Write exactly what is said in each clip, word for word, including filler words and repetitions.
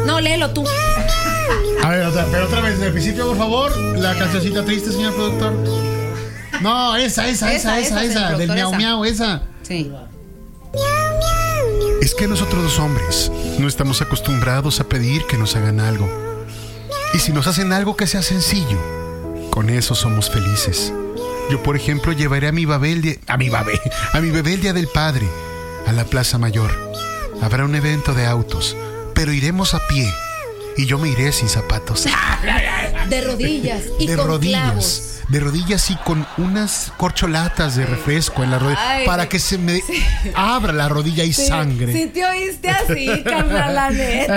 No, léelo tú. A ver, otra, pero otra vez, del principio, por favor, la cancioncita triste, señor productor. No, esa, esa, esa, esa, esa, esa del miau miau, esa. Sí. Es que nosotros los hombres no estamos acostumbrados a pedir que nos hagan algo. Y si nos hacen algo que sea sencillo, con eso somos felices. Yo, por ejemplo, llevaré a mi babel de, a mi babel, a mi bebé el Día del Padre a la Plaza Mayor. Habrá un evento de autos, pero iremos a pie. Y yo me iré sin zapatos. De rodillas y de con rodillas. clavos. De rodillas y con unas corcholatas de refresco en la rodilla. Ay, para que se me sí. abra la rodilla y sí, sangre. Si te oíste así, carnal, la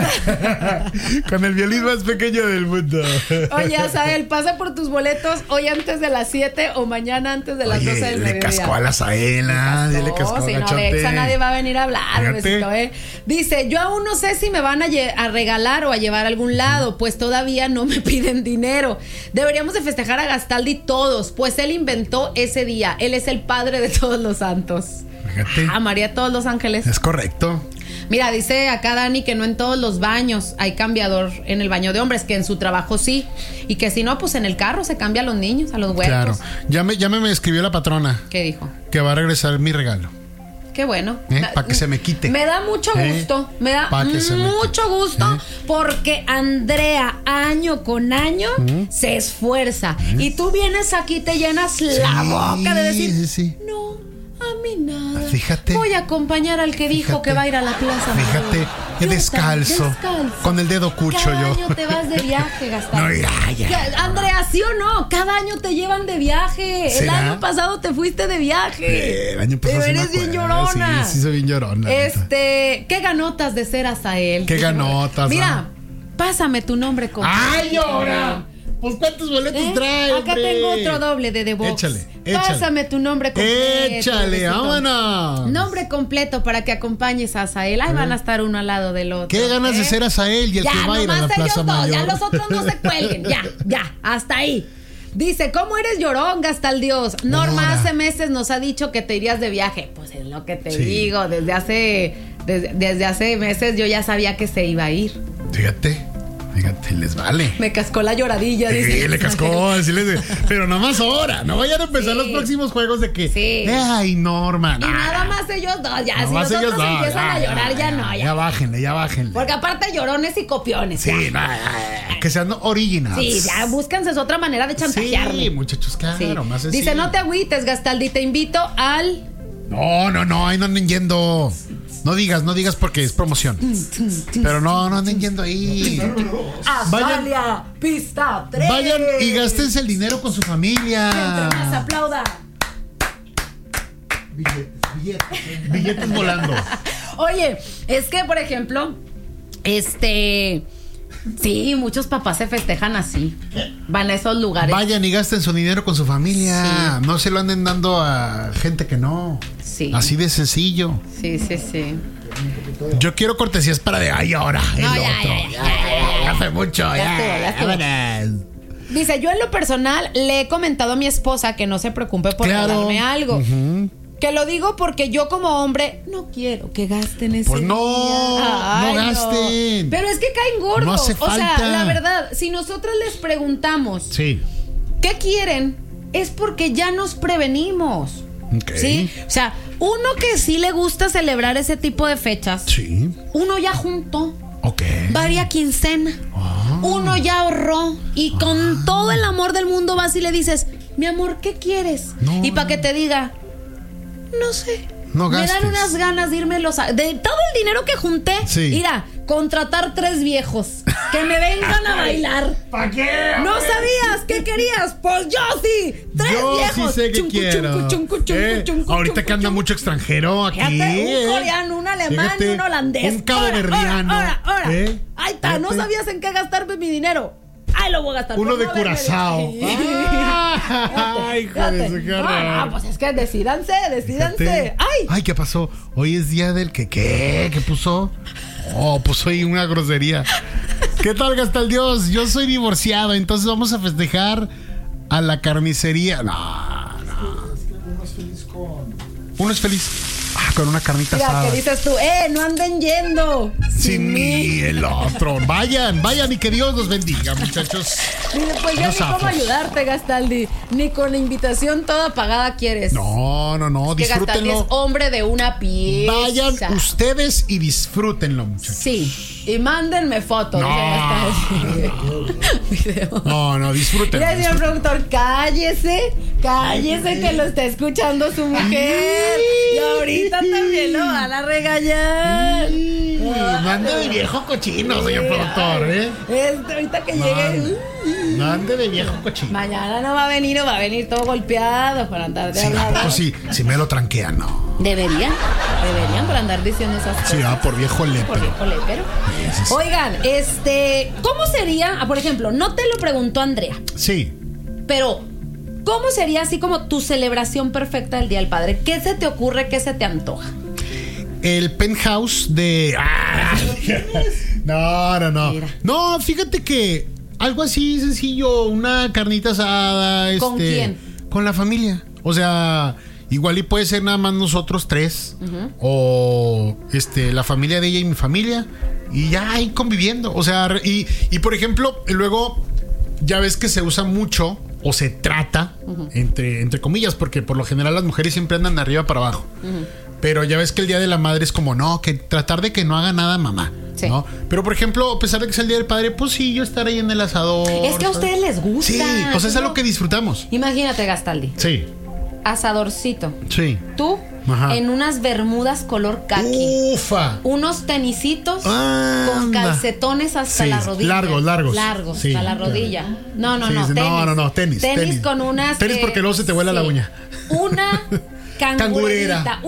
neta. Con el violín más pequeño del mundo. Oye, Azael, pasa por tus boletos hoy antes de las siete o mañana antes de las Oye, doce del mediodía. Le cascó a la Azaela. Le cascó Si a no, de Exa nadie va a venir a hablar, besito, ¿eh? Dice, yo aún no sé si me van a, lle- a regalar o a llevar a algún lado, pues todavía no me piden dinero. Deberíamos de festejar a Gastaldi todos, pues él inventó ese día. Él es el padre de todos los santos. Fíjate. Ah, María, todos los ángeles. Es correcto. Mira, dice acá Dani que no en todos los baños hay cambiador en el baño de hombres, que en su trabajo sí. Y que si no, pues en el carro se cambia a los niños, a los huercos. Claro. Ya me, ya me escribió la patrona. ¿Qué dijo? Que va a regresar mi regalo. Qué bueno. ¿Eh? Para que se me quite. Me da mucho gusto. ¿Eh? Me da me mucho gusto ¿Eh? Porque Andrea, año con año, ¿Mm? se esfuerza. ¿Mm? Y tú vienes aquí y te llenas sí, la boca de decir, sí, sí. no, a mí nada. Fíjate. Voy a acompañar al que dijo fíjate, que va a ir a la plaza. Fíjate, descalzo, descalzo. Con el dedo cucho Cada yo. Cada año te vas de viaje, Gastón. No, ya, ya. Andrea, ¿sí o no? Cada año te llevan de viaje. ¿Será? El año pasado te fuiste de viaje. Eh, el año pasado. Pero eres bien llorona. Sí, sí, soy bien llorona. Este, qué ganotas de ser Azael. Qué ganotas. Mira, ¿no? Pásame tu nombre completo. ¡Ay, llora! Pues ¿cuántos boletos ¿Eh? trae? Acá hombre? tengo otro doble de The Box. Échale, échale. Pásame tu nombre completo. Échale, vámonos. Nombre completo para que acompañes a Azael. Ahí ¿Eh? van a estar uno al lado del otro. ¿Qué ganas ¿eh? de ser Azael y el ya, que va a ir a la Plaza Mayor? Ya los otros no se cuelguen. Ya, ya, hasta ahí. Dice, ¿cómo eres llorón, Gastal Dios? Norma Ahora. hace meses nos ha dicho que te irías de viaje. Pues es lo que te sí. digo. Desde hace, desde, desde hace meses yo ya sabía que se iba a ir. Fíjate. Fíjate, les vale. Me cascó la lloradilla, dice. Sí, le cascó, sí les... pero nada más ahora. No vayan a empezar sí. los próximos juegos de que. Sí. Ay, Norma. Y nada, nada más ellos dos. Ya, no si nosotros dos, empiezan ya, a llorar, ya, ya no. Ya. ya bájenle, ya bájenle. Porque aparte llorones y copiones. Sí, no, que sean originals. Sí, ya búsquense, es otra manera de chantajearme. Sí, muchachos, claro, sí. más sencillo. Dice, no te agüites, Gastaldi, te invito al. No, no, no, ahí no anden yendo. No digas, no digas porque es promoción. Pero no, no anden yendo ahí. Vayan, pista tres. Vayan y gástense el dinero con su familia. Entre más aplauda. Billetes, billetes. Billetes volando. Oye, es que, por ejemplo, este... Sí, muchos papás se festejan así. Van a esos lugares. Vayan y gasten su dinero con su familia. Sí. No se lo anden dando a gente que no. Sí. Así de sencillo. Sí, sí, sí. Yo quiero cortesías para de ahí ahora. El no, ya, otro. Ya, ya, ya, ya, ya. Hace mucho, ya. ya, ya, ya. Dice, yo en lo personal le he comentado a mi esposa que no se preocupe por claro. regalarme algo. Uh-huh. Que lo digo porque yo como hombre no quiero que gasten ese Pues no, Ay, no gasten. No. Pero es que caen gordos. No hace falta. O sea, la verdad, si nosotros les preguntamos sí. ¿qué quieren? Es porque ya nos prevenimos. Okay. ¿Sí? O sea, uno que sí le gusta celebrar ese tipo de fechas. Sí. Uno ya juntó. Ok. Varia quincena. Oh. Uno ya ahorró. Y oh. con todo el amor del mundo vas y le dices, mi amor, ¿qué quieres? No, y para no. que te diga, no sé. No gastes. Me dan unas ganas de irme los a... de todo el dinero que junté. Sí. Mira, contratar tres viejos que me vengan a bailar. ¿Para qué? ¿No sabías qué querías? Pues yo sí. Tres yo viejos. Yo sí sé que chuncu, quiero. Chuncu, chuncu, chuncu, eh, chuncu, ahorita chuncu, que anda chuncu. mucho extranjero aquí. Fíjate, un coreano, un alemán Fíjate, y un holandés. Un caboverdiano. Ahora, ahora, ahora. ¿Eh? Ahí está, no sabías en qué gastarme mi dinero. Ay, lo voy a gastar. Uno de Curazao. Ay, hijo de su cara. Ah, pues es que decídanse, decídanse. Fíjate. Ay. Ay, ¿qué pasó? Hoy es día del que qué, ¿qué puso? Oh, puso ahí una grosería. ¿Qué tal, Gastal Dios? Yo soy divorciado, entonces vamos a festejar a la carnicería. No, no. Uno es feliz con. Uno es feliz. Ah, con una carnita Mira, asada. que dices tú, eh, no anden yendo sin, Sin mí. mí, el otro. Vayan, vayan y que Dios los bendiga, muchachos. Dice, pues ya No ni cómo zafos. ayudarte, Gastaldi. Ni con la invitación toda pagada quieres. No, no, no, que Gastaldi es disfrútenlo. hombre de una pieza. Vayan ustedes y disfrútenlo, muchachos. Sí, y mándenme fotos. No. dice Gastaldi. Video. No, no, disfrútenlo. Mira, señor productor, cállese, cállese que lo está escuchando su mujer. Y ahorita también lo van a regañar. No ande de viejo cochino, señor productor, ¿eh? Este, ahorita que No, llegue. no ande de viejo cochino. Mañana no va a venir o va a venir todo golpeado por andar de Sí, hablar. pues sí, si me lo tranquean, no. Deberían, deberían por andar diciendo esas cosas. Sí, ah, por viejo Por lépero. viejo lépero. Sí, sí. Oigan, este, ¿cómo sería? Ah, por ejemplo, no te lo preguntó Andrea, Sí. pero ¿cómo sería así como tu celebración perfecta del Día del Padre? ¿Qué se te ocurre? ¿Qué se te antoja? El penthouse de. ¡Ah! No, no, no. Mira. No, fíjate que algo así sencillo, una carnita asada. ¿Con este, quién? Con la familia. O sea, igual y puede ser nada más nosotros tres. Uh-huh. O este, la familia de ella y mi familia. Y ya ahí conviviendo. O sea, y, y por ejemplo, luego ya ves que se usa mucho. O se trata, uh-huh. entre, entre comillas, porque por lo general las mujeres siempre andan de arriba para abajo. Uh-huh. Pero ya ves que el Día de la Madre es como, no, que tratar de que no haga nada mamá, sí. ¿no? Pero por ejemplo, a pesar de que sea el Día del Padre, pues sí, yo estar ahí en el asador. Es que a ustedes ¿sabes? les gusta. Sí, pues es algo que disfrutamos. Imagínate, Gastaldi. Sí. Asadorcito. Sí. Tú, ajá. En unas bermudas color caqui. Ufa. Unos tenisitos Anda. con calcetones hasta sí, la rodilla. Largos, largos. Largos, sí, hasta la rodilla. No, no, sí, no, sí, tenis. no, no, no, tenis. Tenis, tenis. con unas... Tenis eh, porque luego se te vuela sí. la uña. Una cangurera. Cangurera.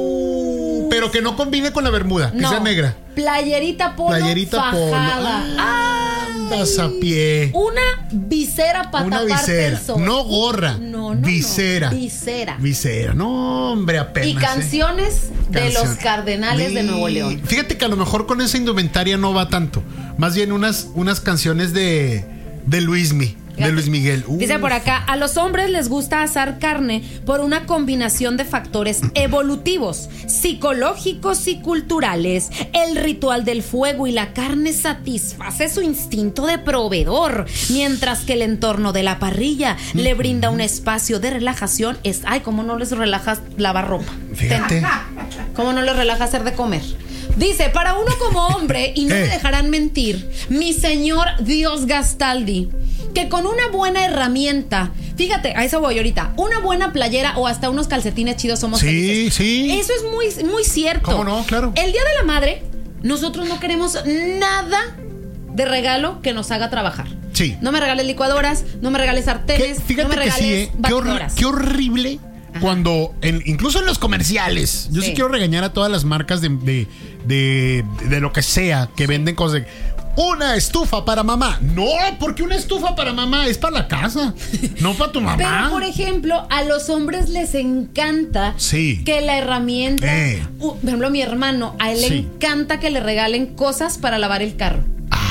Uh, Pero que no combine con la bermuda, que no. sea negra. Playerita polo Playerita polo. fajada. Ah, andas a pie. Una visera para Una taparte visera. el sol. No gorra. No, no, visera. no. Visera. Visera. No, hombre, apenas. Y canciones ¿eh? de Canción. los Cardenales sí. de Nuevo León. Fíjate que a lo mejor con esa indumentaria no va tanto. Más bien unas, unas canciones de, de Luismi. De Luis Miguel. Uf. Dice por acá, a los hombres les gusta asar carne por una combinación de factores evolutivos, psicológicos y culturales. El ritual del fuego y la carne satisface su instinto de proveedor, mientras que el entorno de la parrilla mm-hmm. le brinda un espacio de relajación. Es, ay, ¿cómo no les relaja lavar ropa? Fíjate. ¿Cómo no les relaja hacer de comer? Dice, para uno como hombre, y no eh. me dejarán mentir, mi señor Dios Gastaldi, que con una buena herramienta, fíjate, a eso voy ahorita, una buena playera o hasta unos calcetines chidos somos sí, felices. Sí, sí. Eso es muy, muy cierto. ¿Cómo no? Claro. El Día de la Madre, nosotros no queremos nada de regalo que nos haga trabajar. Sí. No me regales licuadoras, no me regales sartenes, fíjate no me que regales sí, ¿eh? qué, hor- qué horrible. Ajá. Cuando, en, incluso en los comerciales, yo sí. sí quiero regañar a todas las marcas de, de, de, de lo que sea que venden cosas de una estufa para mamá. No, porque una estufa para mamá es para la casa, no para tu mamá. Pero, por ejemplo, a los hombres les encanta sí. que la herramienta. Eh. Uh, por ejemplo, mi hermano, a él sí. le encanta que le regalen cosas para lavar el carro.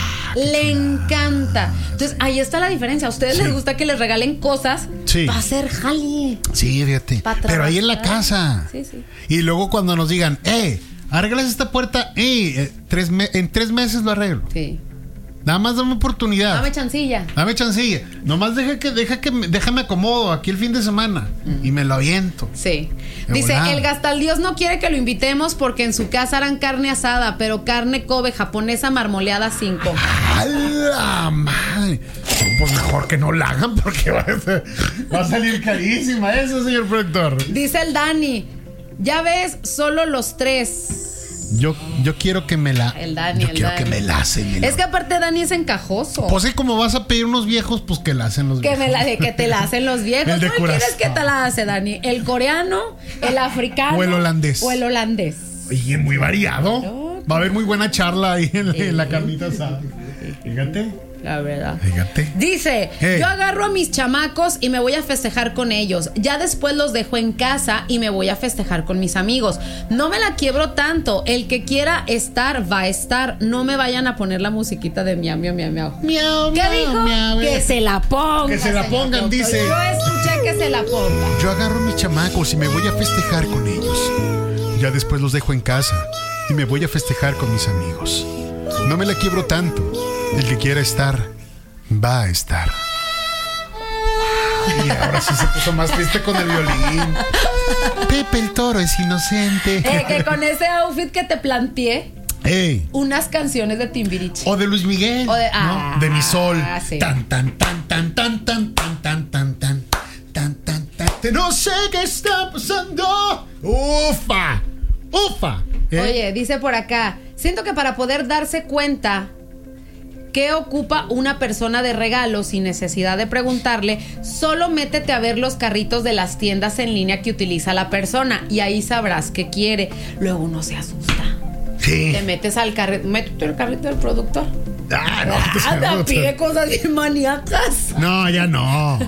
Le encanta. Entonces, ahí está la diferencia. A ustedes sí. les gusta que les regalen cosas sí. para hacer jale. Sí, fíjate. Pero ahí en la casa. Sí, sí. Y luego cuando nos digan, eh, arreglas esta puerta, eh, tres me- en tres meses lo arreglo. Sí. Nada más dame oportunidad. Dame chancilla. Dame chancilla. Nomás deja que, deja que, déjame acomodo aquí el fin de semana mm. y me lo aviento. Sí. De Dice, volada. El Gastaldios no quiere que lo invitemos porque en su casa harán carne asada, pero carne Kobe japonesa marmoleada cinco. ¡A la madre! Pues mejor que no la hagan porque va a, ser, va a salir carísima eso, señor productor. Dice el Dani, ya ves, solo los tres. Yo, yo quiero que me la. El Dani, yo el quiero Dani. que me la hacen. Es que aparte Dani es encajoso. Pues sí, como vas a pedir unos viejos, pues que la hacen los que viejos. Me la, que te la hacen los viejos. El de ¿Cuál quieres que te la hace, Dani? ¿El coreano, el africano o el holandés? O el holandés. Oye, muy variado. No, Va a haber muy buena charla ahí en, en la carnita asada. Fíjate. La verdad. Fíjate. Dice, hey. yo agarro a mis chamacos y me voy a festejar con ellos. Ya después los dejo en casa y me voy a festejar con mis amigos. No me la quiebro tanto. El que quiera estar, va a estar. No me vayan a poner la musiquita de miau, miau, miau, miau. Miau, ¿Qué miau, dijo? miau, que se la pongan. Que se la pongan, doctor. dice. Yo escuché que se la pongan. Yo agarro a mis chamacos y me voy a festejar con ellos. Ya después los dejo en casa y me voy a festejar con mis amigos. No me la quiebro tanto. El que quiera estar, va a estar. Y ahora sí se puso más triste con el violín. Pepe el Toro es inocente. Eh, que con ese outfit que te planteé, Ey. unas canciones de Timbiriche. O de Luis Miguel. O de, ¿no? ah, de Mi Sol. Sí. Tan, tan, tan, tan, tan, tan, tan, tan, tan, tan, tan, tan, tan. No sé qué está pasando. Ufa. Ufa. ¿Eh? Oye, dice por acá, siento que para poder darse cuenta qué ocupa una persona de regalo sin necesidad de preguntarle, solo métete a ver los carritos de las tiendas en línea que utiliza la persona y ahí sabrás qué quiere. Luego uno se asusta. Sí. Te metes al carrito, métete al carrito del productor. Ah, no, Ah, no, te pide cosas bien maníacas. no, ya no.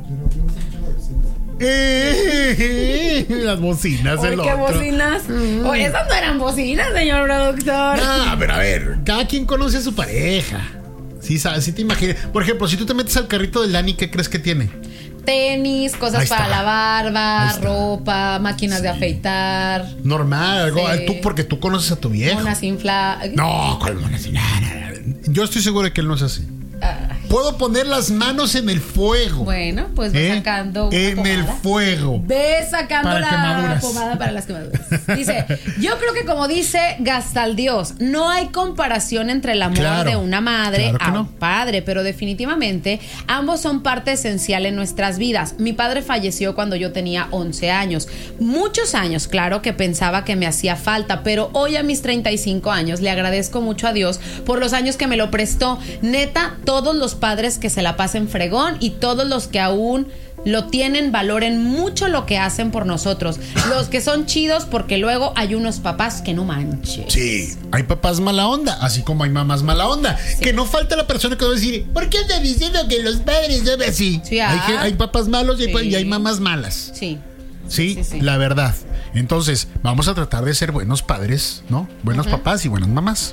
Eh, las bocinas, Oye, el ¿qué otro. bocinas? Mm. Oye, esas no eran bocinas, señor productor. Ah, pero a ver, cada quien conoce a su pareja. Sí, sabes, sí te imaginas. Por ejemplo, si tú te metes al carrito del Dani, ¿qué crees que tiene? Tenis, cosas Ahí para está. la barba, Ahí está. ropa, máquinas de afeitar, Normal, algo. Sí. Tú, porque tú conoces a tu viejo. unas infladas. No, ¿cuál monas? Nada, nada. Yo estoy seguro de que él no es así. Puedo poner las manos en el fuego. Bueno, pues ve ¿Eh? sacando una En el pomada. fuego. Ve sacando Para la quemaduras. pomada para las quemaduras. Dice, yo creo que como dice Gastaldios, no hay comparación entre el amor Claro, de una madre claro que a no. un padre, pero definitivamente ambos son parte esencial en nuestras vidas. Mi padre falleció cuando yo tenía once años. Muchos años, claro, que pensaba que me hacía falta, pero hoy a mis treinta y cinco años le agradezco mucho a Dios por los años que me lo prestó. Neta, todos los padres que se la pasen fregón y todos los que aún lo tienen, valoren mucho lo que hacen por nosotros. Los que son chidos, porque luego hay unos papás que no manches. Sí, hay papás mala onda, así como hay mamás mala onda. Sí. Que no falta la persona que va a decir, ¿por qué estás diciendo que los padres deben así? Sí, hay, ah. que- hay papás malos y, hay, Sí. y hay mamás malas. Sí. ¿Sí? Sí, sí. La verdad. Entonces, vamos a tratar de ser buenos padres, ¿no? Buenos papás y buenas mamás.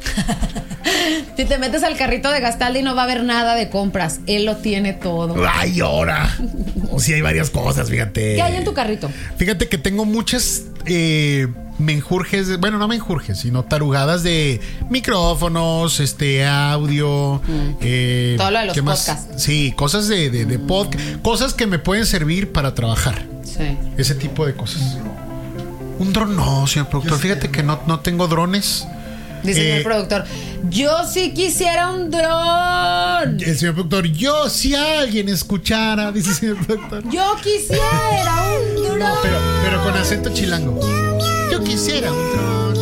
Si te metes al carrito de Gastaldi no va a haber nada de compras. Él lo tiene todo. Ay, ahora. O sí, hay varias cosas, fíjate. ¿Qué hay en tu carrito? Fíjate que tengo muchas eh, menjurjes, de- bueno, no menjurjes, sino tarugadas de micrófonos, este, audio. eh, Todo lo de los ¿qué más? podcasts. Sí, cosas de, de, de podcast, cosas que me pueden servir para trabajar. Sí. Ese tipo de cosas. Un dron no, señor productor. Fíjate que no, no tengo drones. Dice Eh, el productor, yo sí quisiera un dron. El señor productor, yo si alguien escuchara, dice el señor productor. Yo quisiera un dron. No, pero, pero con acento chilango. Yo quisiera un dron.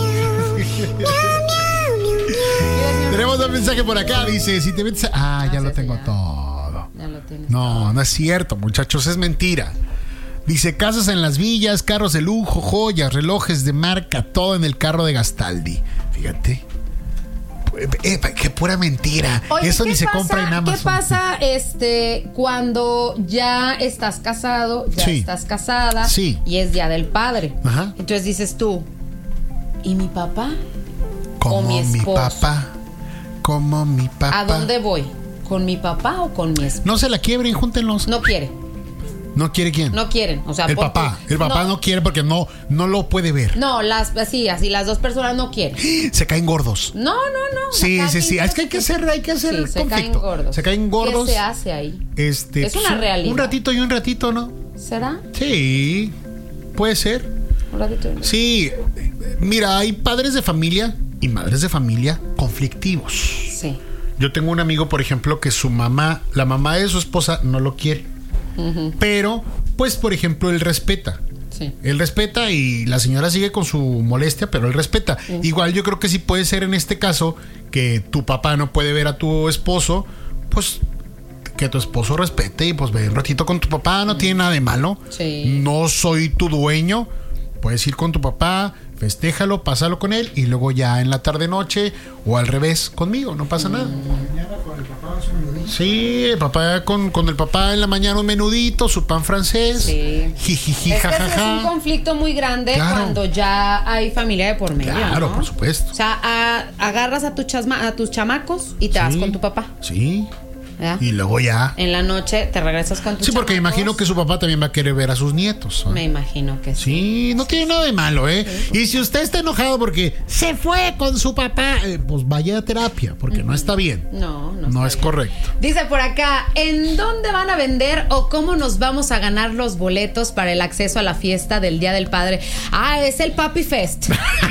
Tenemos un mensaje por acá, dice, si te metes a... Ah, ya Ah, lo sí, tengo sí, ya. todo. Ya lo tienes. No, no es cierto, muchachos, es mentira. Dice, casas en las villas, carros de lujo, joyas, relojes de marca, todo en el carro de Gastaldi. Fíjate. Eh, qué pura mentira. Oye, Eso ¿qué ni se pasa- compra en Amazon. ¿Qué pasa este cuando ya estás casado, ya Sí. estás casada Sí. y es día del padre? Ajá. Entonces dices tú, ¿y mi papá? Como o mi mi, esposo? papá. Como mi papá. ¿A dónde voy? ¿Con mi papá o con mi esposo? No se la quiebren, júntenlos. No quiere, ¿No quiere quién? no quieren. O sea, el pon papá. tú- El papá no. quiere porque no, no lo puede ver. No, las así, así las dos personas no quieren. Se caen gordos. No, no, no. Sí, Cada sí, quien sí. quiere Es que hay que hacer, hay que hacer Sí, se caen conflicto. gordos. Se caen gordos. ¿Qué se hace ahí? Este, Es una pues, un- realidad. Un ratito y un ratito, ¿no? ¿Será? Sí. Puede ser. Un ratito. Sí. Mira, hay padres de familia y madres de familia conflictivos. Sí. Yo tengo un amigo, por ejemplo, que su mamá, la mamá de su esposa, no lo quiere. Pero, pues, por ejemplo, él respeta. Sí. Él respeta y la señora sigue con su molestia, pero él respeta. Igual yo creo que sí puede ser en este caso que tu papá no puede ver a tu esposo, pues que tu esposo respete y pues ve un ratito con tu papá, no tiene nada de malo. Sí. No soy tu dueño. Puedes ir con tu papá, festéjalo, pásalo con él y luego ya en la tarde noche o al revés conmigo, no pasa nada. Sí, el papá con, con el papá en la mañana un menudito, su pan francés. Sí. Jijiji, Es que sí es un jajaja. conflicto muy grande Claro. cuando ya hay familia de por medio. Claro, ¿no? por supuesto. O sea, a- agarras a, tu chasma- a tus chamacos y te vas Sí. con tu papá. Sí. ¿verdad? Y luego ya. En la noche te regresas con tus Sí, porque chamacos. imagino que su papá también va a querer ver a sus nietos, ¿no? Me imagino que sí. Sí, no tiene nada de malo, ¿eh? Sí. Y si usted está enojado porque se fue con su papá, eh, pues vaya a terapia, porque uh-huh. no está bien. No, no, no está es bien. correcto. Dice por acá, ¿en dónde van a vender o cómo nos vamos a ganar los boletos para el acceso a la fiesta del Día del Padre? Ah, es el Papi Fest.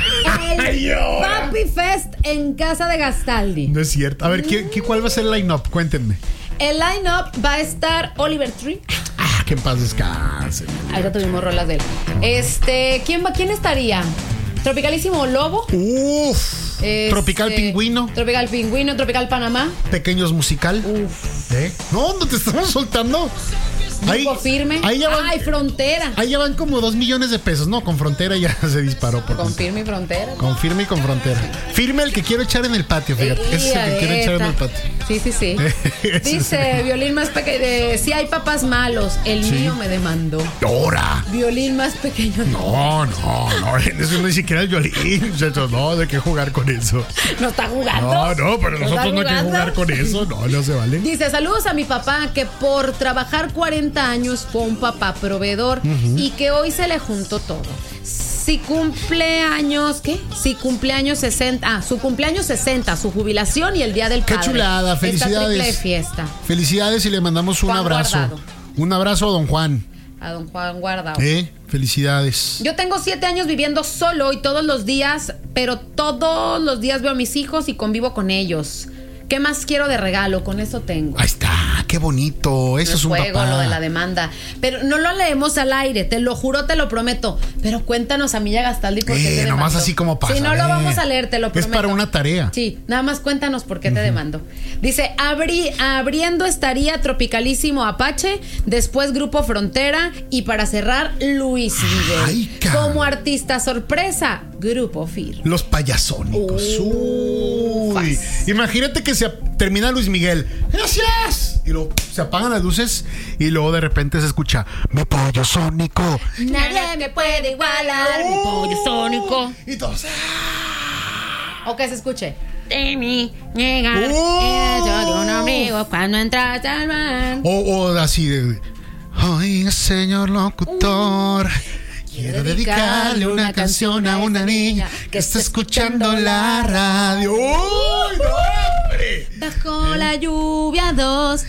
El Papi Fest en casa de Gastaldi. No es cierto. A ver, ¿qué, qué, ¿cuál va a ser el line-up? Cuéntenme. El line-up va a estar Oliver Tree. Ah, que en paz descanse. Ahorita tuvimos rolas de él. Este, ¿quién va? ¿Quién estaría? Tropicalísimo Lobo. Uf. Este, Tropical Pingüino. Tropical Pingüino, Tropical Panamá. Pequeños Musical. Uf. ¿Eh? No, no te estamos soltando. Grupo Firme. Ahí ya van, Ay, Frontera. Ahí ya van como dos millones de pesos. No, con Frontera ya se disparó. Por con Firme y Frontera. Con Firme y con Frontera. Firme el que quiero echar en el patio, fíjate. Ese es el que quiero echar en el patio. Sí, sí, sí. Dice Violín más pequeño. Si hay papás malos, el sí. mío me demandó. ¡Hora! Violín más pequeño. No, no, no. Eso no ni siquiera es violín. No, de qué jugar con eso. No está jugando. No, no, pero ¿No nosotros no hay que jugar con eso. No, no se vale. Dice, saludos a mi papá que por trabajar cuarenta años fue un papá proveedor uh-huh. y que hoy se le juntó todo. Si cumpleaños, ¿qué? Si cumpleaños sesenta, ah, su cumpleaños sesenta, su jubilación y el Día del Padre. Qué chulada, felicidades. Esta triple fiesta. Felicidades y le mandamos un Juan abrazo. Guardado. Un abrazo a don Juan. A don Juan Guardado. Eh, felicidades. Yo tengo siete años viviendo solo y todos los días, pero todos los días veo a mis hijos y convivo con ellos. ¿Qué más quiero de regalo? Con eso tengo. Ahí está, qué bonito. Eso el es un juego, papá. Lo de la demanda. Pero no lo leemos al aire, te lo juro, te lo prometo. Pero cuéntanos, amiga Gastaldi, por qué eh, te demandó. Nomás así como pasa. Si no eh. lo vamos a leer, te lo prometo. Es para una tarea. Sí, nada más cuéntanos por qué uh-huh. te demandó. Dice, abri, abriendo estaría Tropicalísimo Apache, después Grupo Frontera y para cerrar, Luis Miguel. Ay, como artista sorpresa, Grupo Firme. Los Payasónicos. Uh, Uy. Imagínate que se termina Luis Miguel. ¡Gracias! Y luego se apagan las luces y luego de repente se escucha mi pollo sónico. Nadie me puede igualar. Uh, mi pollo sónico. Y todos. O que se escuche. De mí llegar. Oh. Yo de un amigo cuando entras al mar. O, o así de. Oiga, señor locutor. Uh. Quiero dedicarle una canción a una niña que está escuchando la radio. ¡Uy, no, hombre! Bajo la lluvia dos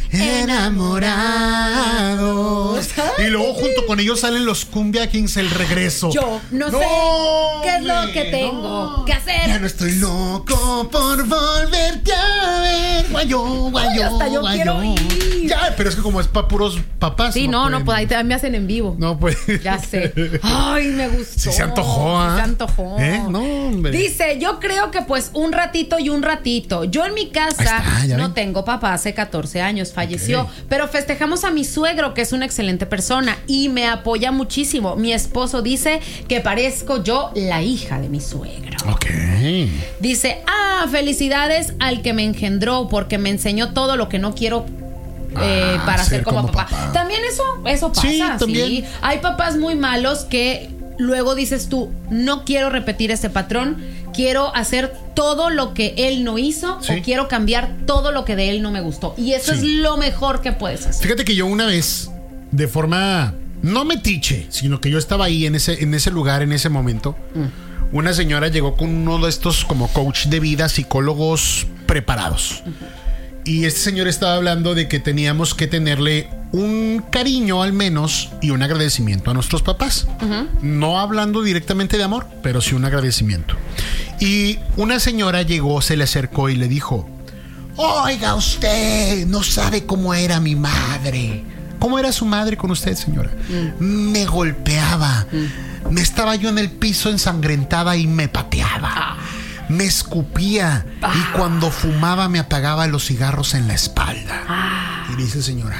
enamorados. Y luego junto con ellos salen los Cumbia Kings, el regreso. Yo no, no sé qué es lo que tengo no. que hacer. Ya no estoy loco por volverte a ver. Guayo, guayo, Ay, hasta yo guayo. quiero ir. Ya, pero es que como es para puros papás. Sí, no, no, no pues ahí te, me hacen en vivo. No, pues. Ya sé. Ay, me gustó. Sí se antojó, ¿eh? Sí se antojó. ¿Eh? No, hombre. Dice, yo creo que pues un ratito y un ratito. Yo en mi casa está, no ven. tengo papá, hace catorce años, falleció. Okay. Pero festejamos a mi suegro, que es una excelente persona y me apoya muchísimo. Mi esposo dice que parezco yo la hija de mi suegro. Ok. Dice, ah, felicidades al que me engendró porque me enseñó todo lo que no quiero Eh, ah, para ser, ser como, como papá. papá. También eso, eso pasa. Sí, también. ¿Sí? Hay papás muy malos que luego dices tú, no quiero repetir ese patrón, quiero hacer todo lo que él no hizo ¿sí? o quiero cambiar todo lo que de él no me gustó. Y eso sí. es lo mejor que puedes hacer. Fíjate que yo una vez, de forma no metiche, sino que yo estaba ahí en ese, en ese lugar, en ese momento, mm. una señora llegó con uno de estos como coach de vida, psicólogos preparados. Uh-huh. Y este señor estaba hablando de que teníamos que tenerle un cariño al menos y un agradecimiento a nuestros papás. Uh-huh. No hablando directamente de amor, pero sí un agradecimiento. Y una señora llegó, se le acercó y le dijo: oiga, usted no sabe cómo era mi madre. ¿Cómo era su madre con usted, señora? Mm. Me golpeaba. Mm. Me estaba yo en el piso ensangrentada y me pateaba. Ah. Me escupía ah. y cuando fumaba me apagaba los cigarros en la espalda. Ah. Y dice, señora,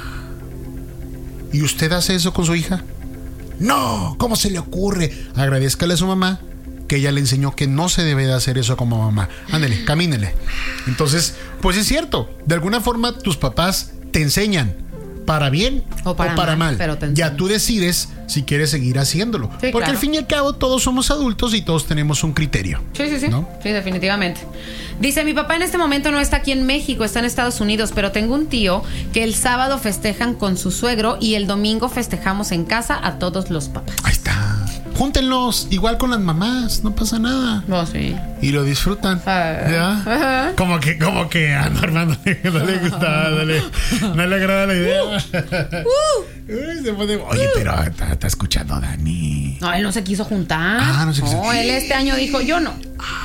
¿y usted hace eso con su hija? No, ¿cómo se le ocurre? Agradézcale a su mamá que ella le enseñó que no se debe de hacer eso como mamá. Ándele, camínele. Entonces, pues es cierto, de alguna forma tus papás te enseñan, para bien o para, o para mal. mal. Ya tú decides si quieres seguir haciéndolo. Sí, Porque claro. al fin y al cabo todos somos adultos y todos tenemos un criterio. Sí, sí, sí. ¿No? Sí, definitivamente. Dice, mi papá en este momento no está aquí en México, está en Estados Unidos, pero tengo un tío que el sábado festejan con su suegro y el domingo festejamos en casa a todos los papás. Ahí está. Júntenlos, igual con las mamás, no pasa nada. No, sí. Y lo disfrutan. Uh, ¿Ya? Uh-huh. Como que, como que a Norma no le, no le gusta, no le, no le agrada la idea. Uh, uh. Se pone, oye, pero está, está escuchando a Dani. No, él no se quiso juntar. Ah, no se quiso. No, él este año dijo, yo no.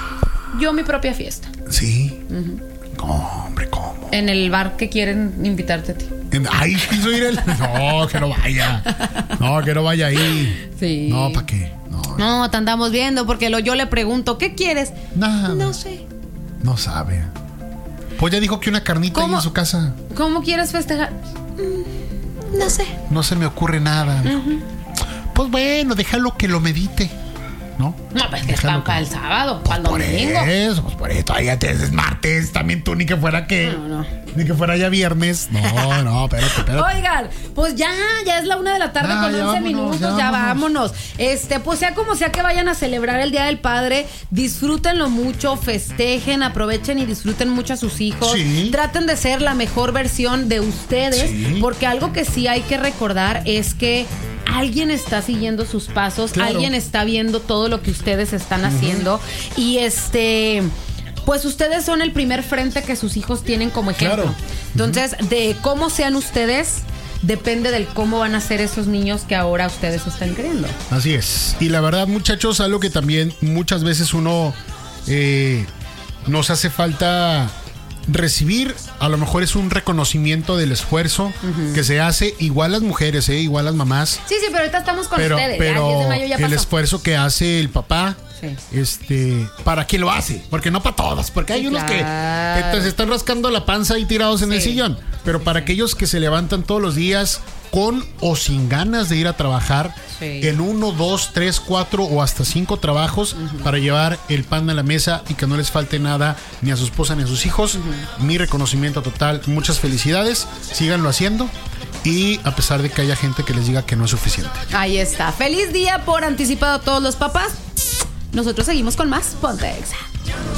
Yo mi propia fiesta. Sí. Uh-huh. ¿Cómo, hombre, cómo? En el bar que quieren invitarte a ti. Ay, quiso ir él. No, que no vaya. No, que no vaya ahí. Sí. No, ¿para qué? No, no, te andamos viendo porque lo, yo le pregunto, ¿qué quieres? Nada. No sé. No sabe. Pues ya dijo que una carnita ahí en su casa. ¿Cómo quieres festejar? Mm, no sé. No se me ocurre nada. Uh-huh. Pues bueno, déjalo que lo medite. ¿No? No, pues que es pan para el sábado, para el domingo. Por eso, pues por eso, todavía te es martes, también tú ni que fuera que. No, no. Ni que fuera ya viernes. No, no, espérate, espérate. Oigan, pues ya, ya es la una de la tarde ah, con once vámonos, minutos, ya, ya vámonos. Este, pues sea como sea que vayan a celebrar el Día del Padre, disfrútenlo mucho, festejen, aprovechen y disfruten mucho a sus hijos. Sí. Traten de ser la mejor versión de ustedes, sí. porque algo que sí hay que recordar es que alguien está siguiendo sus pasos, claro. alguien está viendo todo lo que ustedes están uh-huh. haciendo y este, pues ustedes son el primer frente que sus hijos tienen como ejemplo. Claro. Entonces, uh-huh. de cómo sean ustedes, depende del cómo van a ser esos niños que ahora ustedes están criando. Así es. Y la verdad, muchachos, algo que también muchas veces uno eh, nos hace falta recibir, a lo mejor es un reconocimiento del esfuerzo uh-huh. que se hace, igual las mujeres, ¿eh? igual las mamás. Sí, sí, pero ahorita estamos con pero, ustedes. Pero ya, diez de mayo ya pasó. El esfuerzo que hace el papá, sí. este, para quien lo hace, porque no para todos, porque hay sí, unos claro. que, que se están rascando la panza y tirados en sí. el sillón, pero sí, para sí. aquellos que se levantan todos los días con o sin ganas de ir a trabajar sí. en uno, dos, tres, cuatro o hasta cinco trabajos uh-huh. para llevar el pan a la mesa y que no les falte nada ni a su esposa ni a sus hijos. Uh-huh. Mi reconocimiento total, muchas felicidades, síganlo haciendo y a pesar de que haya gente que les diga que no es suficiente. Ahí está, feliz día por anticipado a todos los papás. Nosotros seguimos con más Ponte Exa.